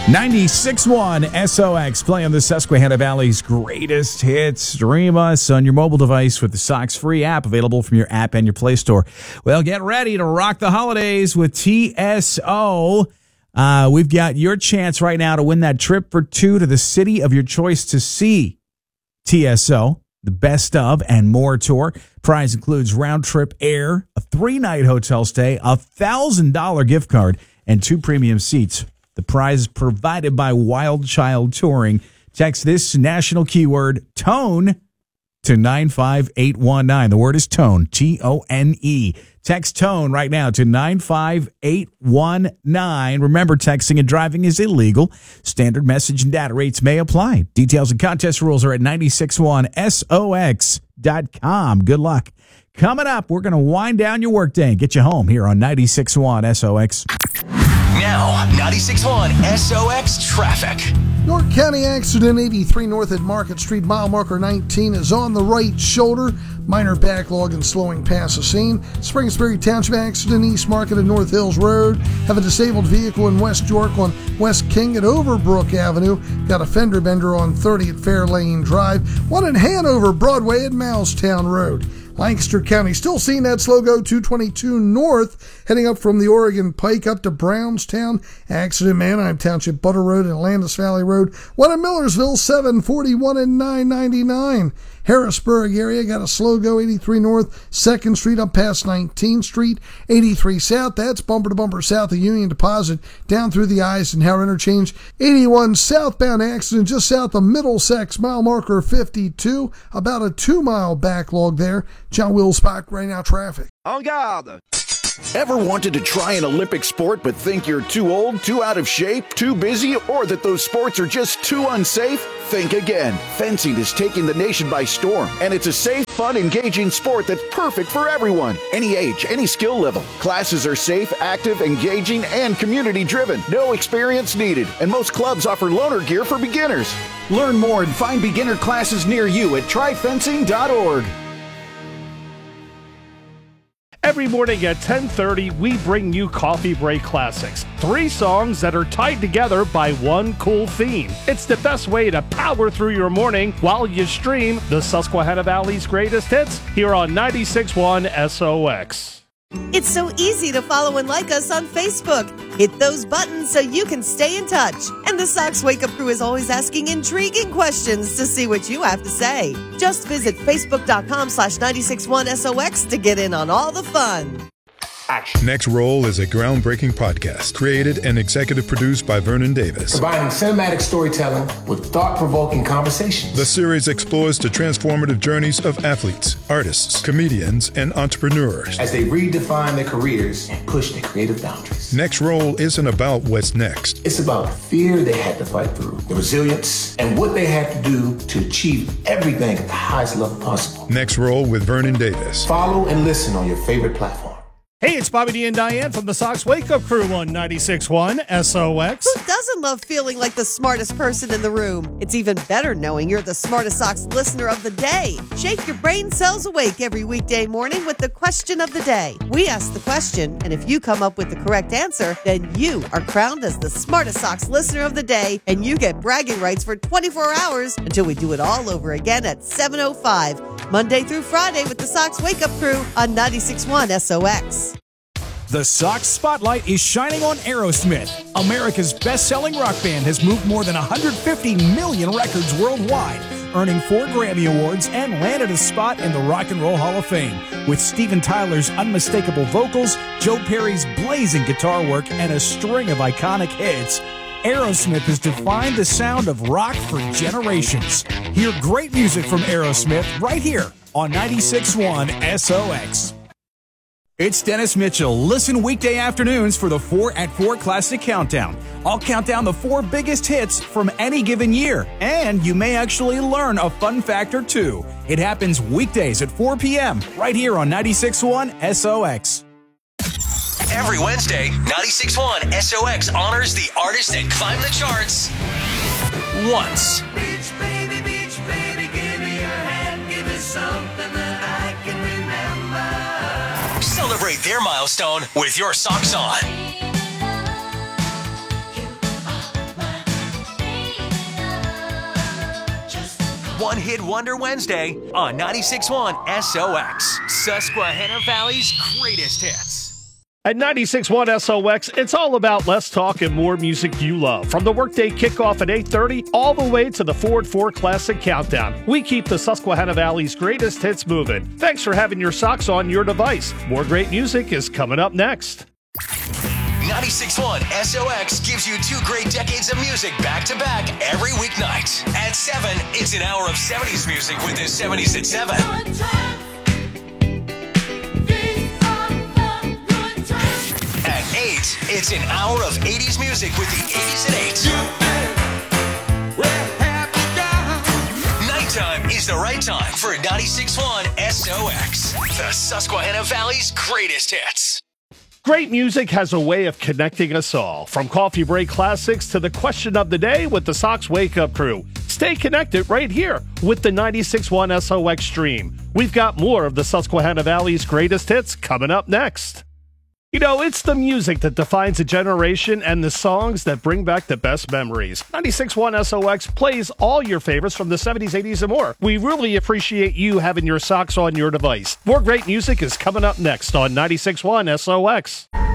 96.1 SOX, playing the Susquehanna Valley's greatest hits. Stream us on your mobile device with the Sox free app, available from your app and your Play Store. Well, get ready to rock the holidays with TSO. We've got your chance right now to win that trip for two to the city of your choice to see TSO, the Best of and More tour. Prize includes round-trip air, a 3-night hotel stay, a $1,000 gift card, and 2 premium seats. The prize is provided by Wild Child Touring. Text this national keyword, TONE, to 95819. The word is TONE, T-O-N-E. Text TONE right now to 95819. Remember, texting and driving is illegal. Standard message and data rates may apply. Details and contest rules are at 961sox.com. Good luck. Coming up, we're going to wind down your workday and get you home here on 96.1 SOX. Now, 96.1 SOX traffic. York County accident 83 north at Market Street, mile marker 19 is on the right shoulder. Minor backlog and slowing past the scene. Springsbury Township accident, East Market and North Hills Road. Have a disabled vehicle in West York on West King at Overbrook Avenue. Got a fender bender on 30 at Fairlane Drive. One in Hanover Broadway at Mousetown Road. Lancaster County still seeing that slow go 222 north, heading up from the Oregon Pike up to Brownstown. Accident, Manheim Township, Butter Road and Landis Valley Road. One in Millersville, 741 and 999. Harrisburg area got a slow go 83 north, 2nd Street up past 19th Street. 83 south, that's bumper to bumper south of Union Deposit, down through the Eisenhower interchange. 81 southbound accident just south of Middlesex, mile marker 52. About a 2-mile backlog there. John Wilspach, right now traffic. En garde! Ever wanted to try an Olympic sport but think you're too old, too out of shape, too busy, or that those sports are just too unsafe? Think again. Fencing is taking the nation by storm, and it's a safe, fun, engaging sport that's perfect for everyone. Any age, any skill level. Classes are safe, active, engaging, and community-driven. No experience needed, and most clubs offer loaner gear for beginners. Learn more and find beginner classes near you at tryfencing.org. Every morning at 10:30, we bring you Coffee Break Classics. 3 songs that are tied together by one cool theme. It's the best way to power through your morning while you stream the Susquehanna Valley's greatest hits here on 96.1 SOX. It's so easy to follow and like us on Facebook. Hit those buttons so you can stay in touch. And the Sox Wake Up Crew is always asking intriguing questions to see what you have to say. Just visit facebook.com/961SOX to get in on all the fun. Next Roll is a groundbreaking podcast created and executive produced by Vernon Davis. Combining cinematic storytelling with thought-provoking conversations. The series explores the transformative journeys of athletes, artists, comedians, and entrepreneurs as they redefine their careers and push their creative boundaries. Next Roll isn't about what's next. It's about the fear they had to fight through, the resilience, and what they had to do to achieve everything at the highest level possible. Next Roll with Vernon Davis. Follow and listen on your favorite platform. Hey, it's Bobby D and Diane from the Sox Wake Up Crew on 96.1 SOX. Who doesn't love feeling like the smartest person in the room? It's even better knowing you're the smartest Sox listener of the day. Shake your brain cells awake every weekday morning with the question of the day. We ask the question, and if you come up with the correct answer, then you are crowned as the smartest Sox listener of the day, and you get bragging rights for 24 hours until we do it all over again at 7:05, Monday through Friday with the Sox Wake Up Crew on 96.1 SOX. The Sox spotlight is shining on Aerosmith. America's best-selling rock band has moved more than 150 million records worldwide, earning 4 Grammy Awards and landed a spot in the Rock and Roll Hall of Fame. With Steven Tyler's unmistakable vocals, Joe Perry's blazing guitar work, and a string of iconic hits, Aerosmith has defined the sound of rock for generations. Hear great music from Aerosmith right here on 96.1 SOX. It's Dennis Mitchell. Listen weekday afternoons for the 4 at 4 Classic Countdown. I'll count down the 4 biggest hits from any given year, and you may actually learn a fun fact or two. It happens weekdays at 4 p.m. right here on 96.1 SOX. Every Wednesday, 96.1 SOX honors the artists that climb the charts once. Beach baby, give me your hand, give me something that I can remember. Celebrate their milestone with your socks on. One Hit Wonder Wednesday on 96.1 SOX, Susquehanna Valley's greatest hits. At 96.1 SOX, it's all about less talk and more music you love. From the workday kickoff at 8:30 all the way to the Ford 4 Classic Countdown, we keep the Susquehanna Valley's greatest hits moving. Thanks for having your socks on your device. More great music is coming up next. 96.1 SOX gives you 2 great decades of music back-to-back every weeknight. At 7, it's an hour of 70s music with the 70s at 7. At 8, it's an hour of 80s music with the 80s at 8. Nighttime is the right time for 96.1 SOX, the Susquehanna Valley's greatest hits. Great music has a way of connecting us all. From coffee break classics to the question of the day with the Sox Wake Up Crew. Stay connected right here with the 96.1 SOX stream. We've got more of the Susquehanna Valley's greatest hits coming up next. You know, it's the music that defines a generation and the songs that bring back the best memories. 96.1 SOX plays all your favorites from the 70s, 80s, and more. We really appreciate you having your socks on your device. More great music is coming up next on 96.1 SOX.